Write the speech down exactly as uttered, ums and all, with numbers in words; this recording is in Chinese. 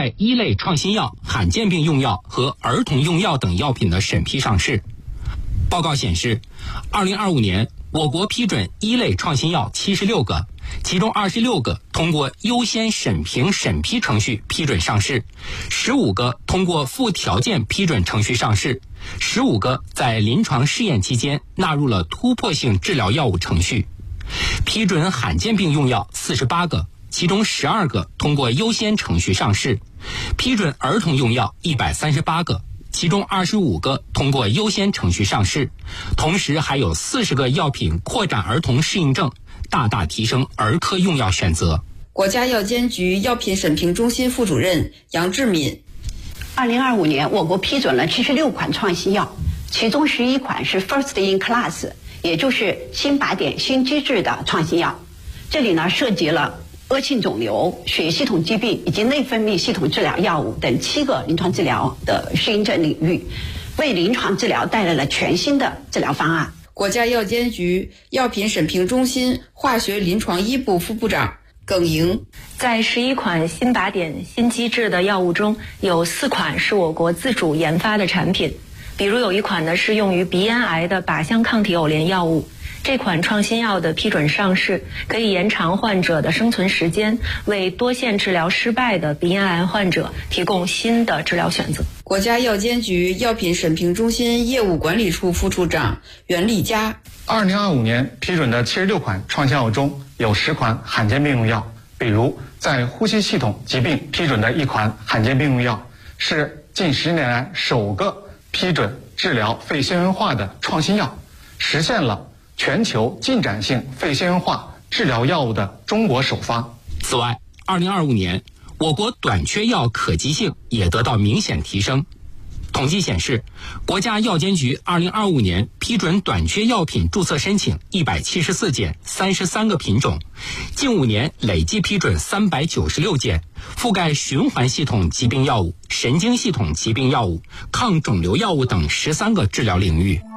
块一类创新药、罕见病用药和儿童用药等药品的审批上市。报告显示，二零二五年我国批准一类创新药七十六个，其中二十六个通过优先审评审批程序批准上市，十五个通过附条件批准程序上市，十五个在临床试验期间纳入了突破性治疗药物程序。批准罕见病用药四十八个，其中十二个通过优先程序上市，批准儿童用药一百三十八个，其中二十五个通过优先程序上市，同时还有四十个药品扩展儿童适应症，大大提升儿科用药选择。 国家药监局药品审评中心副主任杨志敏， 二零二五年我国批准了七十六款创新药，其中十一款是 first in class， 也就是新靶点新机制的创新药。这里呢涉及了恶性肿瘤、血液系统疾病以及内分泌系统治疗药物等七个临床治疗的适应症领域，为临床治疗带来了全新的治疗方案。 国家药监局药品审评中心化学临床一部副部长耿莹， 在十一款新靶点新机制的药物中，有四款是我国自主研发的产品，比如有一款呢是用于鼻咽癌的靶向抗体偶联药物。这款创新药的批准上市，可以延长患者的生存时间，为多线治疗失败的鼻咽癌患者提供新的治疗选择。 国家药监局药品审评中心业务管理处副处长袁丽佳， 二零二五年批准的七十六款创新药中，有十款罕见病用药，比如在呼吸系统疾病批准的一款罕见病用药，是近十年来首个批准治疗肺纤维化的创新药，实现了全球进展性肺纤维化治疗药物的中国首发。 此外，二零二五年我国短缺药可及性也得到明显提升。统计显示，国家药监局二零二五年批准短缺药品注册申请一百七十四件，三十三个品种，近五年累计批准三百九十六件，覆盖循环系统疾病药物、神经系统疾病药物、抗肿瘤药物等十三个治疗领域。